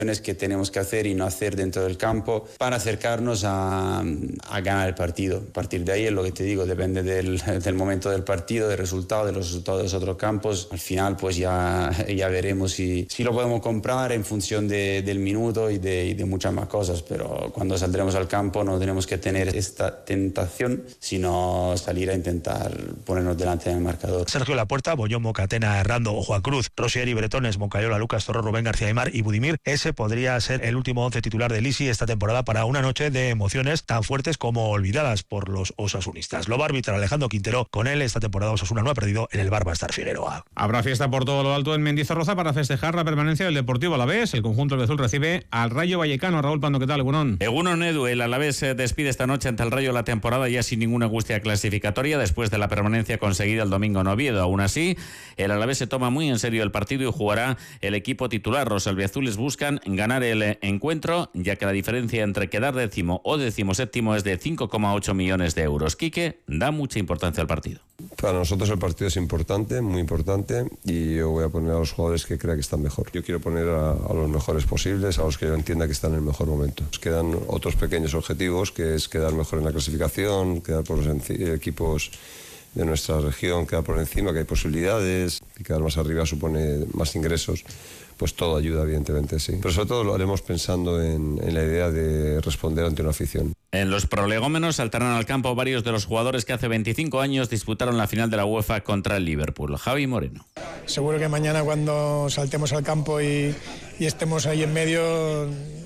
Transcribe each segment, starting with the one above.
que tenemos que hacer y no hacer dentro del campo para acercarnos a ganar el partido. A partir de ahí es lo que te digo, depende del momento del partido, del resultado, de los resultados de los otros campos. Al final pues ya veremos si lo podemos comprar en función del minuto y de muchas más cosas, pero cuando saldremos al campo no tenemos que tener esta tentación, sino salir a intentar ponernos delante del marcador. Sergio Lapuerta, Bollón, Mocatena, Hernando, Juan Cruz, Rosieri, Bretones, Moncayola, Lucas Torró, Rubén García Aymar y Budimir. Ese podría ser el último 11 titular de Lisi esta temporada para una noche de emociones tan fuertes como olvidadas por los osasunistas. Lo va a arbitrar Alejandro Quintero. Con él esta temporada Osasuna no ha perdido, en el bar va a estar Figueroa. Habrá fiesta por todo lo alto en Mendizorroza para festejar la permanencia del Deportivo Alavés. El conjunto del Azul recibe al Rayo Vallecano. Raúl Pando, ¿qué tal? Egunon. Egunon, Edu. El Alavés despide esta noche ante el Rayo la temporada ya sin ninguna angustia clasificatoria después de la permanencia conseguida el domingo en Oviedo. Aún así, el Alavés se toma muy en serio el partido y jugará el equipo titular. Los albiazules buscan ganar el encuentro, ya que la diferencia entre quedar décimo o decimoséptimo es de 5,8 millones de euros. Quique da mucha importancia al partido. Para nosotros el partido es importante, muy importante, y yo voy a poner a los jugadores que crea que están mejor. Yo quiero poner a los mejores posibles, a los que yo entienda que están en el mejor momento. Nos quedan otros pequeños objetivos, que es quedar mejor en la clasificación, quedar por los equipos de nuestra región, quedar por encima, que hay posibilidades, y quedar más arriba supone más ingresos. Pues todo ayuda, evidentemente, sí. Pero sobre todo lo haremos pensando en la idea de responder ante una afición. En los prolegómenos saltarán al campo varios de los jugadores que hace 25 años disputaron la final de la UEFA contra el Liverpool. Javi Moreno. Seguro que mañana cuando saltemos al campo y estemos ahí en medio,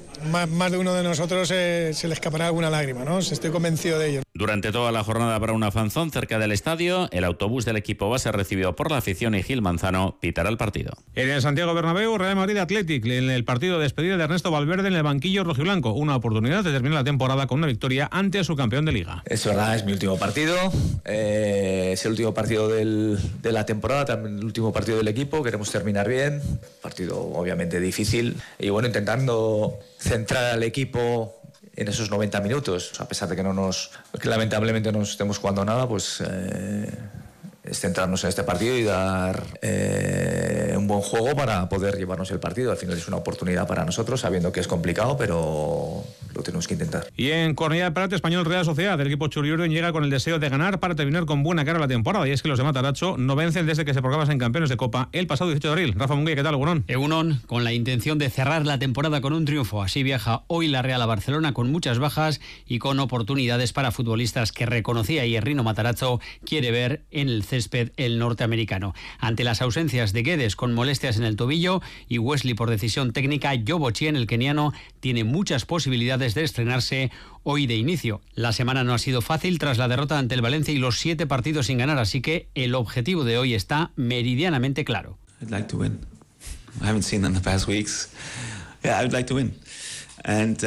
más de uno de nosotros se le escapará alguna lágrima, ¿no? Estoy convencido de ello. Durante toda la jornada habrá una fanzón cerca del estadio. El autobús del equipo va a ser recibido por la afición y Gil Manzano pitará el partido. En el Santiago Bernabéu, Real Madrid Athletic, en el partido de despedida de Ernesto Valverde en el banquillo rojiblanco. Una oportunidad de terminar la temporada con una victoria ante su campeón de Liga. Es verdad, es mi último partido. Es el último partido de la temporada, también el último partido del equipo. Queremos terminar bien. Partido obviamente difícil. Y bueno, intentando centrar al equipo en esos 90 minutos, a pesar de que lamentablemente no estemos jugando nada, pues es centrarnos en este partido y dar un buen juego para poder llevarnos el partido. Al final es una oportunidad para nosotros, sabiendo que es complicado, pero lo tenemos que intentar. Y en Cornellà de Prat, Español Real Sociedad, el equipo churiurden llega con el deseo de ganar para terminar con buena cara la temporada, y es que los de Matarazzo no vencen desde que se proclamasen campeones de Copa el pasado 18 de abril. Rafa Munguía, ¿qué tal, Egunon? Egunon, con la intención de cerrar la temporada con un triunfo. Así viaja hoy la Real a Barcelona con muchas bajas y con oportunidades para futbolistas que reconocía ayer Rino Matarazzo quiere ver en el césped el norteamericano. Ante las ausencias de Guedes con molestias en el tobillo y Wesley por decisión técnica, Yobo Chien, el keniano, tiene muchas posibilidades de estrenarse hoy de inicio. La semana no ha sido fácil tras la derrota ante el Valencia y los 7 partidos sin ganar, así que el objetivo de hoy está meridianamente claro. I'd like to win. I haven't seen that in the past weeks. Yeah, I'd like to win. And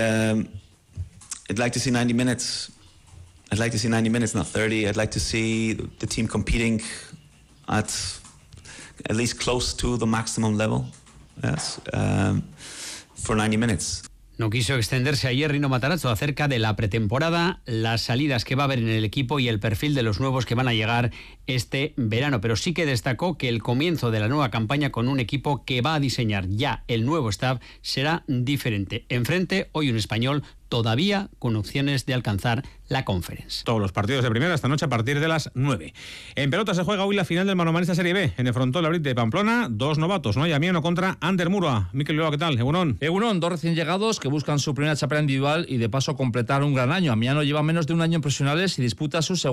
I'd like to see 90 minutes. I'd like to see 90 minutes, not 30. I'd like to see the team competing at least close to the maximum level. Yes, for 90 minutes. No quiso extenderse ayer Rino Matarazzo acerca de la pretemporada, las salidas que va a haber en el equipo y el perfil de los nuevos que van a llegar este verano, pero sí que destacó que el comienzo de la nueva campaña con un equipo que va a diseñar ya el nuevo staff será diferente. Enfrente, hoy un Español todavía con opciones de alcanzar la Conference. Todos los partidos de primera esta noche a partir de las 9. En pelota se juega hoy la final del Manomanista Serie B. En el frontón la de Pamplona, 2 novatos, Noia Mieno contra Ander Murua. Mikel Bilbao, ¿qué tal? Egunon. Egunon, 2 recién llegados que buscan su primera chapela individual y de paso completar un gran año. Amiano lleva menos de un año en profesionales y disputa su